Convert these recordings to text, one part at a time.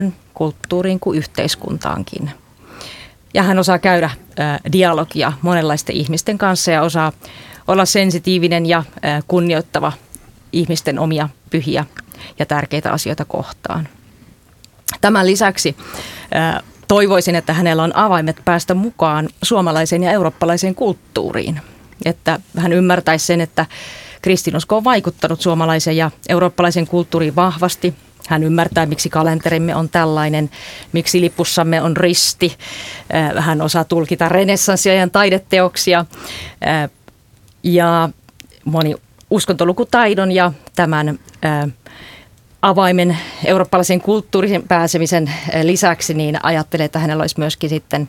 kulttuuriin kuin yhteiskuntaankin. Ja hän osaa käydä dialogia monenlaisten ihmisten kanssa ja osaa olla sensitiivinen ja kunnioittava ihmisten omia pyhiä ja tärkeitä asioita kohtaan. Tämän lisäksi toivoisin, että hänellä on avaimet päästä mukaan suomalaiseen ja eurooppalaiseen kulttuuriin. Että hän ymmärtäisi sen, että kristinusko on vaikuttanut suomalaisen ja eurooppalaisen kulttuuriin vahvasti. Hän ymmärtää, miksi kalenterimme on tällainen, miksi lipussamme on risti. Hän osaa tulkita renessanssiajan taideteoksia ja moni uskontolukutaidon ja tämän avaimen eurooppalaisen kulttuurin pääsemisen lisäksi, niin ajattelee, että hänellä olisi myöskin sitten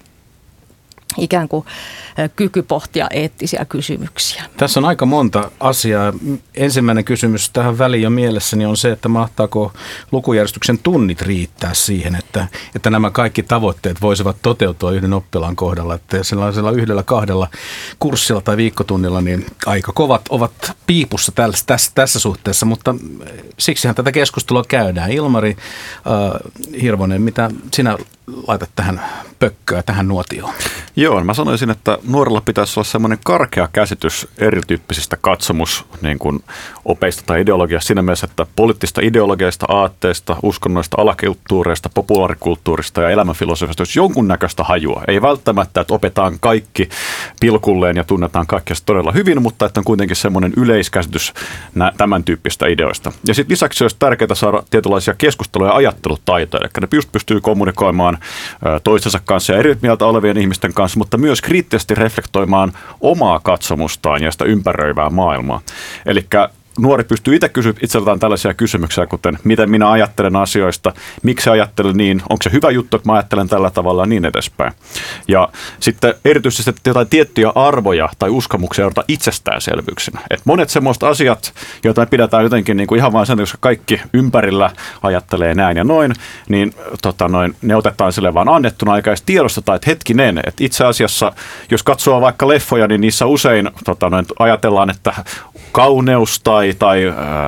ikään kuin kyky pohtia eettisiä kysymyksiä. Tässä on aika monta asiaa. Ensimmäinen kysymys tähän väliin jo mielessäni on se, että mahtaako lukujärjestyksen tunnit riittää siihen, että nämä kaikki tavoitteet voisivat toteutua yhden oppilaan kohdalla. Että sellaisella 1-2 kurssilla tai viikkotunnilla niin aika kovat ovat piipussa tässä suhteessa, mutta siksihän tätä keskustelua käydään. Ilmari Hirvonen, mitä sinä laitat tähän pökköä, tähän nuotioon? Joo, mä sanoisin, että nuorilla pitäisi olla semmoinen karkea käsitys erityyppisistä katsomusopeista tai ideologiasta siinä mielessä, että poliittista ideologiasta, aatteista, uskonnoista, alakulttuureista, populaarikulttuurista ja elämänfilosofiasta olisi jonkunnäköistä hajua. Ei välttämättä, että opetaan kaikki pilkulleen ja tunnetaan kaikkea todella hyvin, mutta että on kuitenkin semmoinen yleiskäsitys tämän tyyppistä ideoista. Ja sitten lisäksi olisi tärkeää saada tietynlaisia keskusteluja ja ajattelutaitoja, eli ne pystyy kommunikoimaan toistensa kanssa ja eri mieltä olevien ihmisten kanssa, mutta myös kriittisesti reflektoimaan omaa katsomustaan ja sitä ympäröivää maailmaa. Eli nuori pystyy itse kysyä itseltään tällaisia kysymyksiä, kuten miten minä ajattelen asioista, miksi ajattelen niin, onko se hyvä juttu, että mä ajattelen tällä tavalla ja niin edespäin. Ja sitten erityisesti jotain tiettyjä arvoja tai uskomuksia odota itsestäänselvyyksinä. Et monet semmoiset asiat, joita me pidetään jotenkin niin kuin ihan vain sen, koska kaikki ympärillä ajattelee näin ja noin, niin ne otetaan sille vaan annettuna aikaa ja tiedostetaan, että hetkinen, että itse asiassa, jos katsoo vaikka leffoja, niin niissä usein ajatellaan, että kauneus tai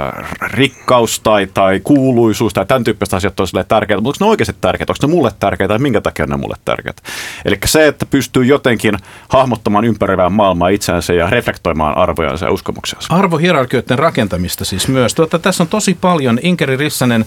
rikkaus tai kuuluisuus tai tämän tyyppistä asiat on tärkeitä, mutta onko ne oikeasti tärkeitä? Onko ne mulle tärkeitä ja minkä takia ne mulle tärkeitä? Eli se, että pystyy jotenkin hahmottamaan ympäröivää maailmaa itseänsä ja reflektoimaan arvojansa ja uskomuksiansa. Arvohierarkioiden rakentamista siis myös. Tässä on tosi paljon. Inkeri Rissanen,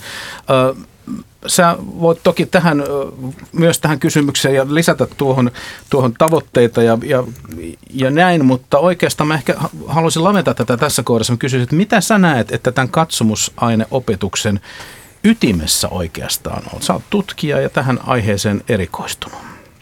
sä voit toki myös tähän kysymykseen ja lisätä tuohon tavoitteita ja näin, mutta oikeastaan mä ehkä haluaisin laventaa tätä tässä kohdassa. Mä kysyisin, että mitä sä näet, että tämän katsomusaineopetuksen ytimessä oikeastaan on? Sä oot tutkija ja tähän aiheeseen erikoistunut.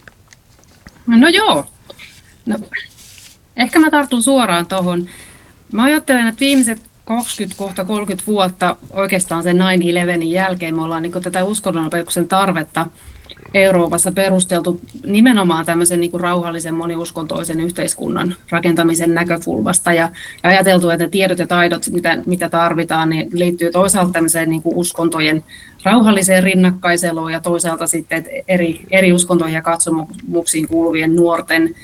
No joo. No, ehkä mä tartun suoraan tuohon. Mä ajattelen, että viimeiset 20, 30 vuotta oikeastaan sen 9/11 jälkeen me ollaan niin tätä uskonnonopetuksen tarvetta Euroopassa perusteltu nimenomaan tämmöisen niin rauhallisen moniuskontoisen yhteiskunnan rakentamisen näkökulmasta ja ajateltu, että tiedot ja taidot, mitä tarvitaan, niin liittyy toisaalta tämmöiseen niin uskontojen rauhalliseen rinnakkaiseloon ja toisaalta sitten että eri uskontoihin ja katsomuksiin kuuluvien nuorten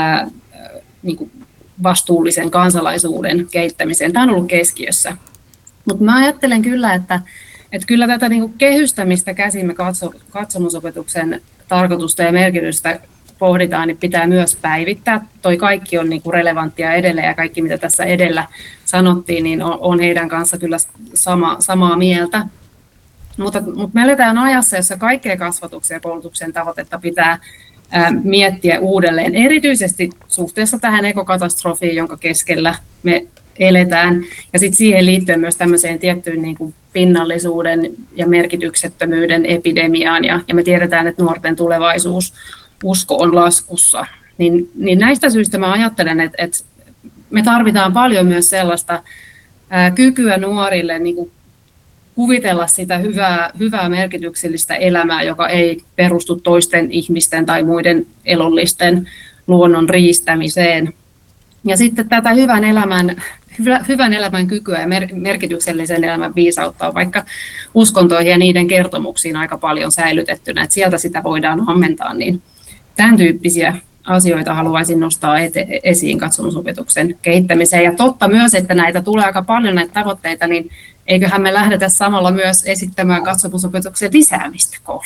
niin vastuullisen kansalaisuuden kehittämiseen. Tämä on ollut keskiössä. Mutta mä ajattelen kyllä, että kyllä tätä niin kuin kehystämistä käsimme katsomusopetuksen tarkoitusta ja merkitystä pohditaan, niin pitää myös päivittää. Toi kaikki on niin kuin relevanttia edelleen ja kaikki, mitä tässä edellä sanottiin, niin on heidän kanssa kyllä samaa mieltä. Mutta me eletään ajassa, jossa kaikkea kasvatuksen ja koulutuksen tavoitetta pitää miettiä uudelleen, erityisesti suhteessa tähän ekokatastrofiin, jonka keskellä me eletään, ja sitten siihen liittyen myös tämmöiseen tiettyyn niin kuin pinnallisuuden ja merkityksettömyyden epidemiaan, ja me tiedetään, että nuorten tulevaisuususko on laskussa. Niin näistä syistä mä ajattelen, että me tarvitaan paljon myös sellaista kykyä nuorille niin kuin kuvitella sitä hyvää merkityksellistä elämää, joka ei perustu toisten ihmisten tai muiden elollisten luonnon riistämiseen. Ja sitten tätä hyvän elämän kykyä ja merkityksellisen elämän viisautta on vaikka uskontoihin ja niiden kertomuksiin aika paljon säilytettynä, että sieltä sitä voidaan ammentaa, niin tämän tyyppisiä asioita haluaisin nostaa esiin katsomusopetuksen kehittämiseen. Ja totta myös, että näitä tulee aika paljon näitä tavoitteita, niin eiköhän me lähdetä samalla myös esittämään katsomusopetuksen lisäämistä koulussa.